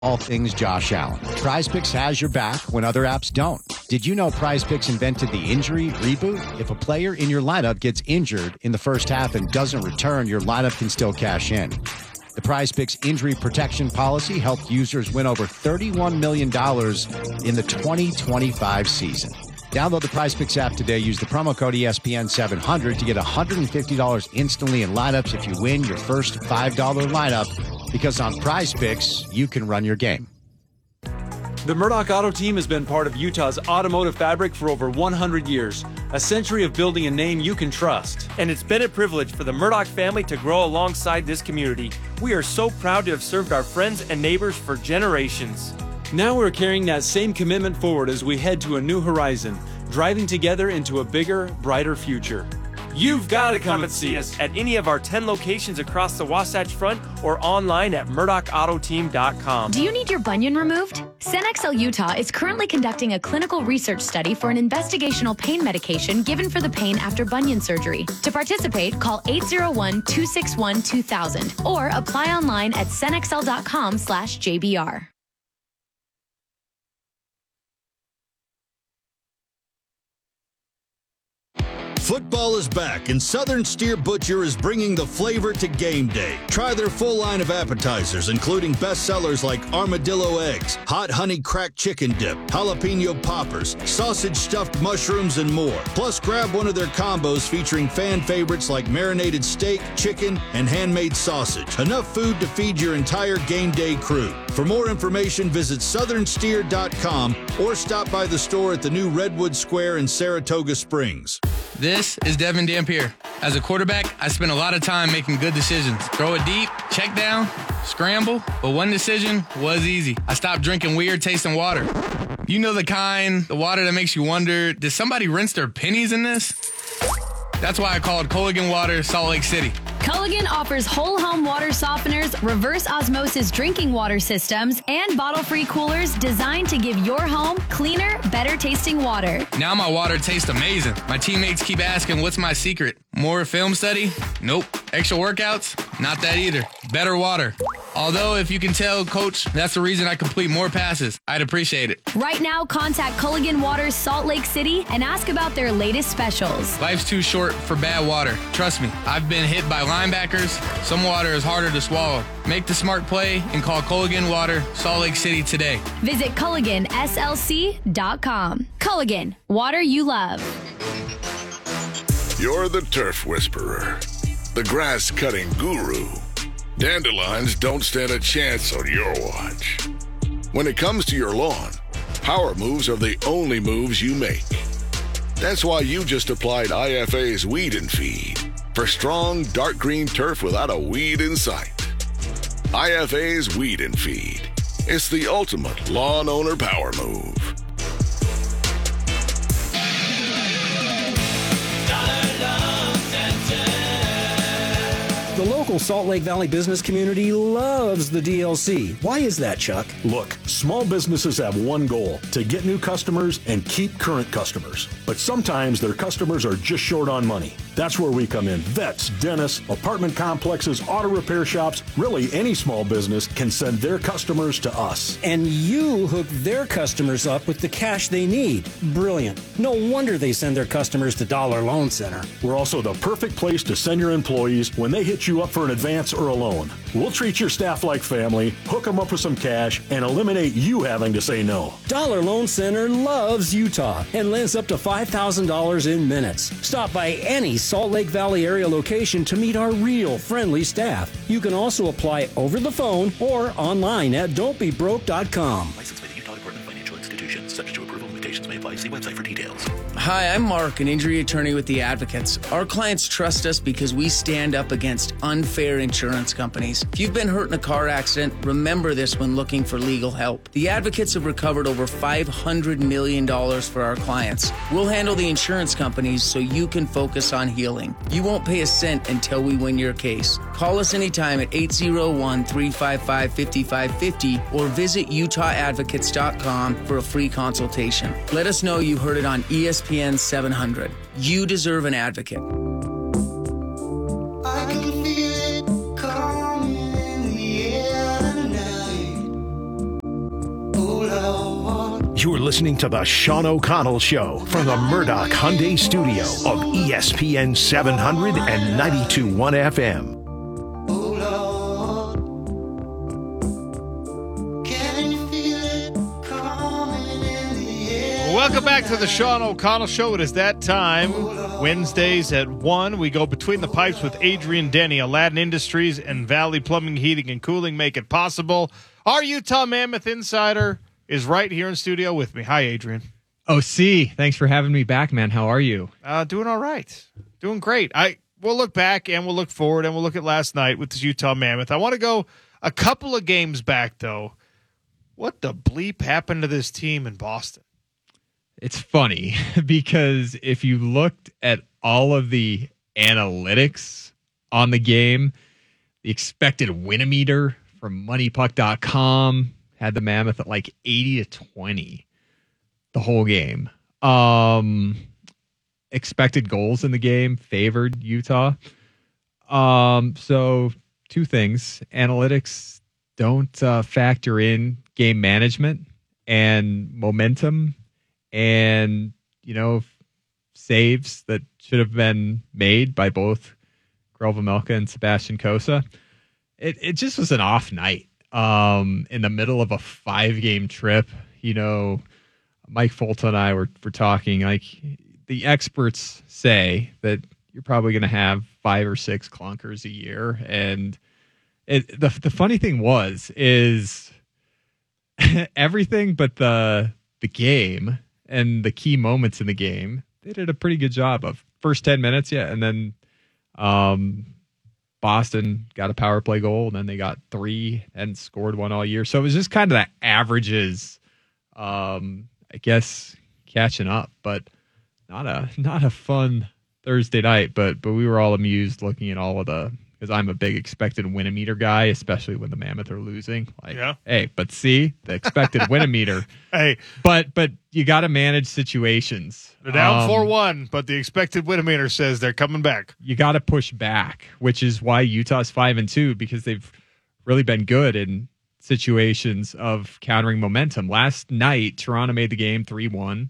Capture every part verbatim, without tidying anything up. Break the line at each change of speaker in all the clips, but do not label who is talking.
All things Josh Allen. PrizePicks has your back when other apps don't. Did you know PrizePicks invented the injury reboot? If a player in your lineup gets injured in the first half and doesn't return, your lineup can still cash in. The PrizePicks injury protection policy helped users win over thirty-one million dollars in the twenty twenty-five season. Download the PrizePicks app today. Use the promo code E S P N seven hundred to get one hundred fifty dollars instantly in lineups if you win your first five dollars lineup. Because on PrizePicks, you can run your game.
The Murdoch Auto Team has been part of Utah's automotive fabric for over one hundred years, a century of building a name you can trust.
And it's been a privilege for the Murdoch family to grow alongside this community. We are so proud to have served our friends and neighbors for generations.
Now we're carrying that same commitment forward as we head to a new horizon, driving together into a bigger, brighter future.
You've got to come and see us at any of our ten locations across the Wasatch Front or online at murdoch auto team dot com.
Do you need your bunion removed? CenXL Utah is currently conducting a clinical research study for an investigational pain medication given for the pain after bunion surgery. To participate, call eight zero one, two six one, two thousand or apply online at cenxl dot com slash J B R.
Football is back, and Southern Steer Butcher is bringing the flavor to game day. Try their full line of appetizers, including bestsellers like armadillo eggs, hot honey cracked chicken dip, jalapeno poppers, sausage stuffed mushrooms, and more. Plus, grab one of their combos featuring fan favorites like marinated steak, chicken, and handmade sausage. Enough food to feed your entire game day crew. For more information, visit southern steer dot com or stop by the store at the new Redwood Square in Saratoga Springs.
This is Devin Dampier. As a quarterback, I spent a lot of time making good decisions. Throw it deep, check down, scramble, but one decision was easy. I stopped drinking weird tasting water. You know the kind, the water that makes you wonder, did somebody rinse their pennies in this? That's why I called Culligan Water Salt Lake City.
Culligan offers whole home water softeners, reverse osmosis drinking water systems, and bottle-free coolers designed to give your home cleaner, better tasting water.
Now my water tastes amazing. My teammates keep asking, what's my secret? More film study? Nope. Extra workouts? Not that either. Better water. Although, if you can tell, Coach, that's the reason I complete more passes. I'd appreciate it.
Right now, contact Culligan Water Salt Lake City and ask about their latest specials.
Life's too short for bad water. Trust me, I've been hit by linebackers. Some water is harder to swallow. Make the smart play and call Culligan Water Salt Lake City today.
Visit Culligan S L C dot com. Culligan, water you love.
You're the turf whisperer, the grass-cutting guru. Dandelions don't stand a chance on your watch. When it comes to your lawn, power moves are the only moves you make. That's why you just applied I F A's Weed and Feed for strong, dark green turf without a weed in sight. I F A's Weed and Feed. It's the ultimate lawn owner power move.
The local Salt Lake Valley business community loves the D L C. Why is that, Chuck?
Look, small businesses have one goal, to get new customers and keep current customers. But sometimes their customers are just short on money. That's where we come in. Vets, dentists, apartment complexes, auto repair shops, really any small business can send their customers to us.
And you hook their customers up with the cash they need. Brilliant. No wonder they send their customers to Dollar Loan Center.
We're also the perfect place to send your employees when they hit you up for an advance or a loan. We'll treat your staff like family, hook them up with some cash, and eliminate you having to say no.
Dollar Loan Center loves Utah and lends up to five thousand dollars in minutes. Stop by any Salt Lake Valley area location to meet our real friendly staff. You can also apply over the phone or online at don't be broke dot com.
Licensed by the Utah Department of Financial Institutions. Subject to approval, limitations may apply. See website for details.
Hi, I'm Mark, an injury attorney with the Advocates. Our clients trust us because we stand up against unfair insurance companies. If you've been hurt in a car accident, remember this when looking for legal help. The Advocates have recovered over five hundred million dollars for our clients. We'll handle the insurance companies so you can focus on healing. You won't pay a cent until we win your case. Call us anytime at eight zero one, three five five, five five five zero or visit utah advocates dot com for a free consultation. Let us know you heard it on E S P N seven hundred. You deserve an advocate.
I can feel it coming in the air tonight. You're listening to the Sean O'Connell Show from the Murdoch Hyundai Studio of E S P N seven hundred and ninety-two point one F M.
Welcome back to the Sean O'Connell Show. It is that time. Wednesdays at one, we go between the pipes with Adrian Denny. Aladdin Industries and Valley Plumbing, Heating, and Cooling make it possible. Our Utah Mammoth Insider is right here in studio with me. Hi, Adrian.
O C, thanks for having me back, man. How are you?
Uh, doing all right. Doing great. I We'll look back and we'll look forward and we'll look at last night with this Utah Mammoth. I want to go a couple of games back, though. What the bleep happened to this team in Boston?
It's funny because if you looked at all of the analytics on the game, the expected win-o-meter from money puck dot com had the Mammoth at like eighty to twenty the whole game. Um, expected goals in the game favored Utah. Um, so two things. Analytics don't uh, factor in game management and momentum and, you know, saves that should have been made by both Karel Vejmelka and Sebastian Cossa. It it just was an off night um, in the middle of a five-game trip. You know, Mike Fulton and I were, were talking, like, the experts say that you're probably going to have five or six clunkers a year. And it, the the funny thing was, is everything but the the game and the key moments in the game, they did a pretty good job of. First ten minutes, yeah, and then um, Boston got a power play goal, and then they got three and scored one all year. So it was just kind of the averages, um, I guess, catching up, but not a not a fun Thursday night. But but we were all amused looking at all of the, because I'm a big expected win-o-meter guy, especially when the Mammoth are losing. Like, yeah. Hey, but see, the expected win-o-meter.
Hey.
But but you got to manage situations.
They're down
um,
four one, but the expected win-o-meter says they're coming back.
You got to push back, which is why Utah's five and two, because they've really been good in situations of countering momentum. Last night, Toronto made the game three one.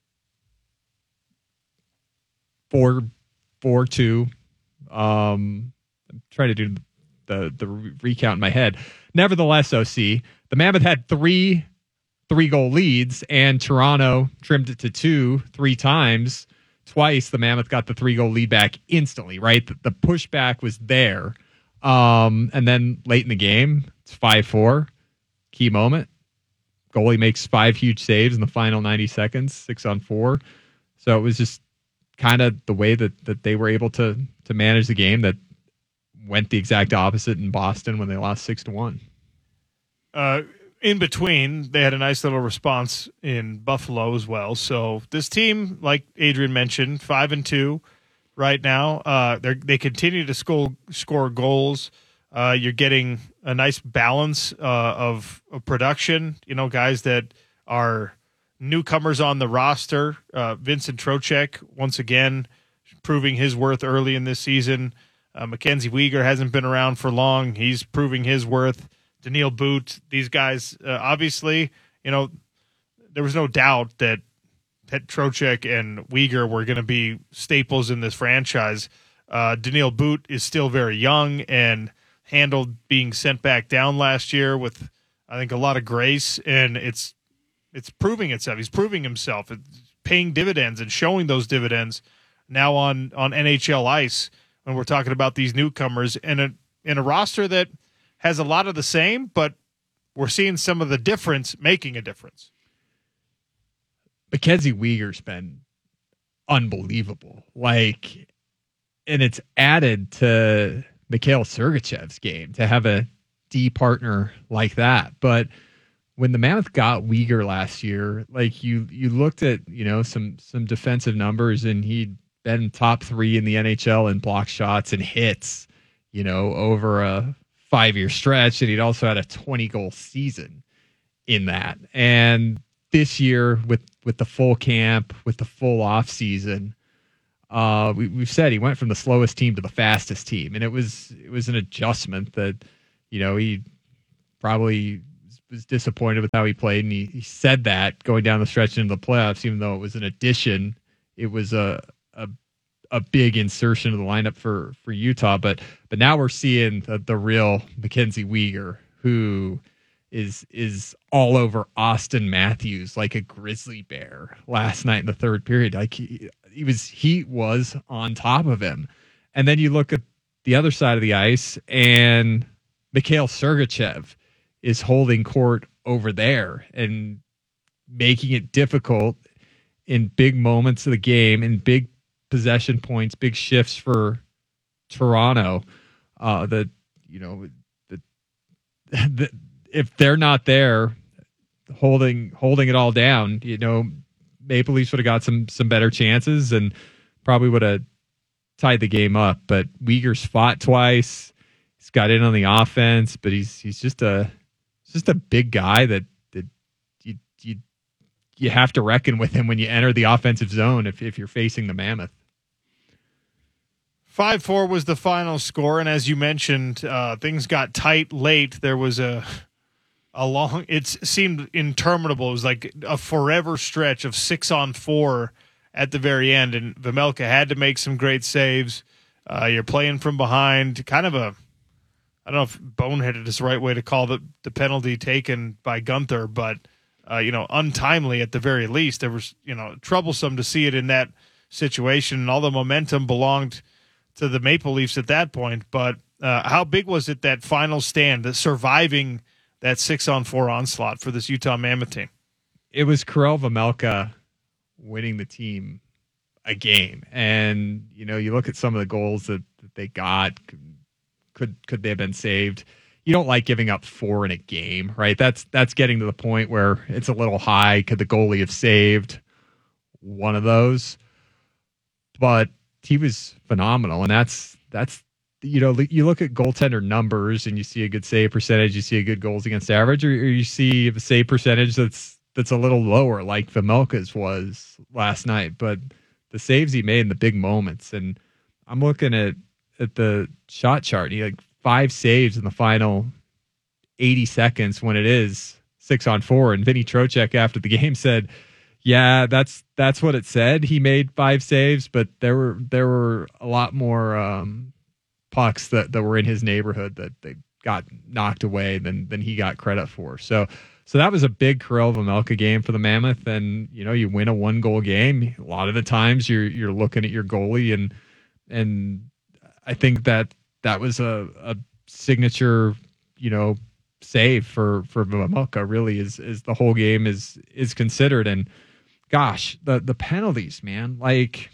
four two. Um... I'm trying to do the the recount in my head. Nevertheless, O C, the Mammoth had three three goal leads, and Toronto trimmed it to two three times. Twice, the Mammoth got the three goal lead back instantly. Right, the, the pushback was there, um, and then late in the game, it's five four. Key moment, goalie makes five huge saves in the final ninety seconds, six on four. So it was just kind of the way that that they were able to to manage the game that went the exact opposite in Boston when they lost six to one.
Uh, in between, they had a nice little response in Buffalo as well. So this team, like Adrian mentioned, five and two right now. Uh, they they continue to score score goals. Uh, you're getting a nice balance uh, of, of production. You know, guys that are newcomers on the roster. Uh, Vincent Trocheck once again proving his worth early in this season. Uh, Mackenzie Weegar hasn't been around for long. He's proving his worth. Daniil Boot, these guys, uh, obviously, you know, there was no doubt that, that Trocheck and Weegar were going to be staples in this franchise. Uh, Daniil Boot is still very young and handled being sent back down last year with, I think, a lot of grace, and it's it's proving itself. He's proving himself. It's paying dividends and showing those dividends now on, on N H L ice. When we're talking about these newcomers in a in a roster that has a lot of the same, but we're seeing some of the difference making a difference.
Mackenzie Weegar's been unbelievable. Like, and it's added to Mikhail Sergachev's game to have a D partner like that. But when the Mammoth got Weegar last year, like you you looked at, you know, some some defensive numbers, and he'd been top three in the N H L in block shots and hits, you know, over a five-year stretch. And he'd also had a twenty-goal season in that. And this year, with, with the full camp, with the full off-season, uh, we, we've said he went from the slowest team to the fastest team. And it was it was an adjustment that, you know, he probably was disappointed with how he played, and he, he said that going down the stretch into the playoffs, even though it was an addition, it was a a, a big insertion of the lineup for, for Utah. But but now we're seeing the, the real Mackenzie Weegar, who is is all over Austin Matthews like a grizzly bear last night in the third period. Like he, he was he was on top of him. And then you look at the other side of the ice, and Mikhail Sergachev is holding court over there and making it difficult in big moments of the game, in big possession points, big shifts for Toronto. Uh, that you know, the, the, if they're not there, holding holding it all down, you know, Maple Leafs would have got some some better chances and probably would have tied the game up. But Weegar's fought twice. He's got in on the offense, but he's he's just a just a big guy that that you you you have to reckon with him when you enter the offensive zone if if you're facing the Mammoth.
five four was the final score, and as you mentioned, uh, things got tight late. There was a a long, it seemed interminable. It was like a forever stretch of six on four at the very end, and Vejmelka had to make some great saves. Uh, you're playing from behind, kind of a, I don't know if boneheaded is the right way to call the, the penalty taken by Gunther, but, uh, you know, untimely at the very least. There was, you know, troublesome to see it in that situation, and all the momentum belonged to the Maple Leafs at that point. But uh, how big was it, that final stand, the surviving that six-on-four onslaught for this Utah Mammoth team?
It was Karel Vejmelka winning the team a game. And, you know, you look at some of the goals that, that they got, could could they have been saved? You don't like giving up four in a game, right? That's that's getting to the point where it's a little high. Could the goalie have saved one of those? But he was phenomenal, and that's that's you know, you look at goaltender numbers and you see a good save percentage, you see a good goals against average, or, or you see a save percentage that's that's a little lower, like Vejmelka's was last night. But the saves he made in the big moments, and I'm looking at at the shot chart. He had five saves in the final eighty seconds when it is six on four. And Vinny Trocheck after the game said, "Yeah, that's that's what it said. He made five saves, but there were there were a lot more um, pucks that, that were in his neighborhood that they got knocked away than than he got credit for." So. So that was a big Karel Vejmelka game for the Mammoth, and you know, you win a one goal game. A lot of the times you're you're looking at your goalie, and and I think that that was a, a signature, you know, save for for Vejmelka. Really, is is the whole game is is considered. And gosh, the the penalties, man, like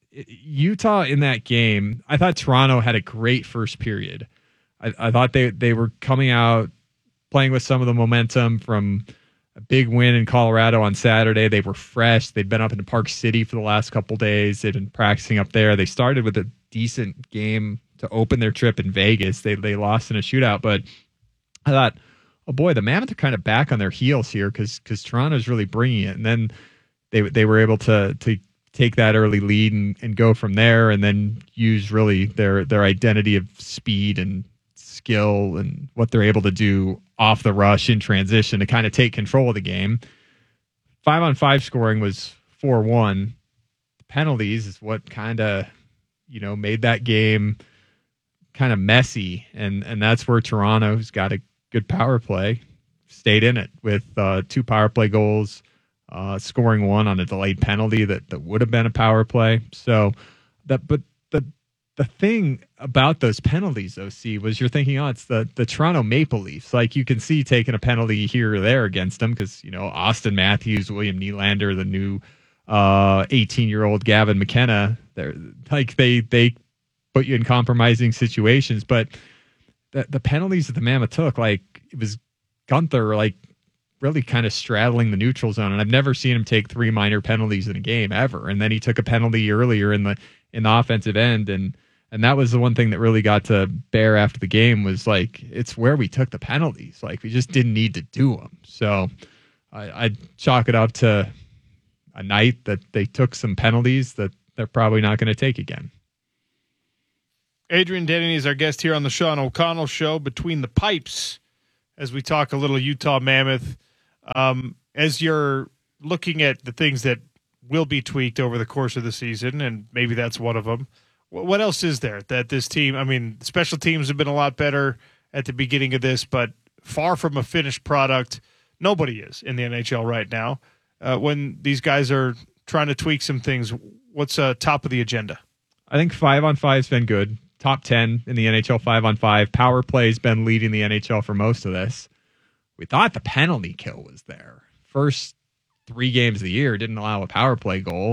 Utah in that game. I thought Toronto had a great first period. I, I thought they they were coming out, playing with some of the momentum from a big win in Colorado on Saturday. They were fresh. They'd been up in Park City for the last couple days. They'd been practicing up there. They started with a decent game to open their trip in Vegas. They they lost in a shootout, but I thought, oh boy, the Mammoth are kind of back on their heels here because because Toronto's really bringing it. And then they they were able to to take that early lead and, and go from there, and then use really their their identity of speed and skill and what they're able to do off the rush in transition to kind of take control of the game. Five on five scoring was four one. Penalties is what kind of, you know, made that game kind of messy. And, and that's where Toronto, who's got a good power play, stayed in it with uh, two power play goals, uh, scoring one on a delayed penalty that, that would have been a power play. So that, but the, The thing about those penalties, O C, was you're thinking, oh, it's the, the Toronto Maple Leafs. Like, you can see taking a penalty here or there against them because, you know, Austin Matthews, William Nylander, the new uh, eighteen-year-old Gavin McKenna, they're like they they put you in compromising situations. But the the penalties that the Mammoth took, like, it was Gunther, like, really kind of straddling the neutral zone, and I've never seen him take three minor penalties in a game ever. And then he took a penalty earlier in the in the offensive end, and and that was the one thing that really got to bear after the game was like, it's where we took the penalties. Like, we just didn't need to do them. So I, I'd chalk it up to a night that they took some penalties that they're probably not going to take again.
Adrian Denny is our guest here on the Sean O'Connell Show. Between the Pipes as we talk a little Utah Mammoth. Um, as you're looking at the things that will be tweaked over the course of the season, and maybe that's one of them, what else is there that this team, I mean, special teams have been a lot better at the beginning of this, but far from a finished product. Nobody is in the N H L right now. Uh, when these guys are trying to tweak some things, what's uh, top of the agenda?
I think five on five's been good. Top ten in the N H L five on five. Power play's been leading the N H L for most of this. We thought the penalty kill was there. First three games of the year didn't allow a power play goal.